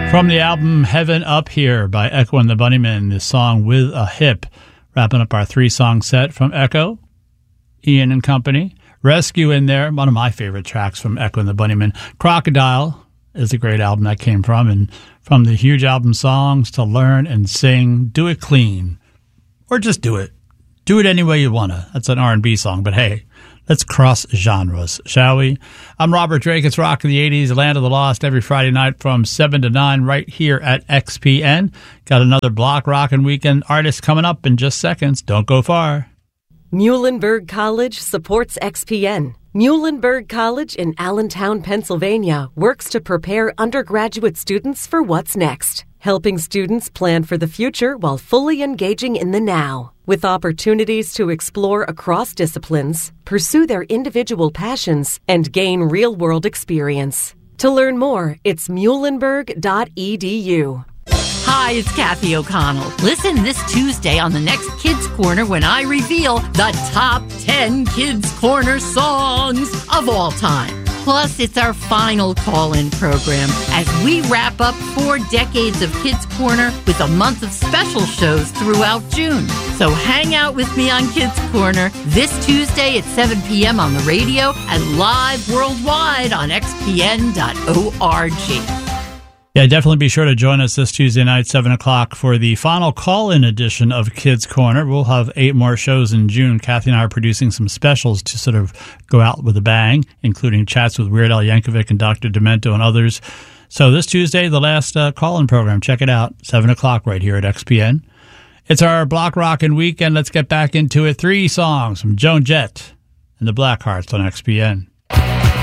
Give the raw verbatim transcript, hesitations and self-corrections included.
From the album Heaven Up Here by Echo and the Bunnymen, this song With a Hip, wrapping up our three-song set from Echo, Ian and Company. Rescue in there, one of my favorite tracks from Echo and the Bunnymen. Crocodile is a great album that came from, and from the huge album Songs to Learn and Sing, Do It Clean, or just do it. Do it any way you want to. That's an R and B song, but hey, let's cross genres, shall we? I'm Robert Drake. It's Rock of the eighties, Land of the Lost, every Friday night from seven to nine right here at X P N. Got another Block Rockin' Weekend artist coming up in just seconds. Don't go far. Muhlenberg College supports X P N. Muhlenberg College in Allentown, Pennsylvania works to prepare undergraduate students for what's next, helping students plan for the future while fully engaging in the now. With opportunities to explore across disciplines, pursue their individual passions, and gain real-world experience. To learn more, it's muhlenberg dot e d u. Hi, it's Kathy O'Connell. Listen this Tuesday on the next Kids Corner when I reveal the top ten Kids Corner songs of all time. Plus, it's our final call-in program as we wrap up four decades of Kids Corner with a month of special shows throughout June. So hang out with me on Kids Corner this Tuesday at seven p.m. on the radio and live worldwide on x p n dot org. Yeah, definitely be sure to join us this Tuesday night, seven o'clock, for the final call-in edition of Kids Corner. We'll have eight more shows in June. Kathy and I are producing some specials to sort of go out with a bang, including chats with Weird Al Yankovic and Doctor Demento and others. So this Tuesday, the last uh, call-in program. Check it out, seven o'clock right here at X P N. It's our Block Rockin' Weekend. Let's get back into it. Three songs from Joan Jett and the Blackhearts on X P N.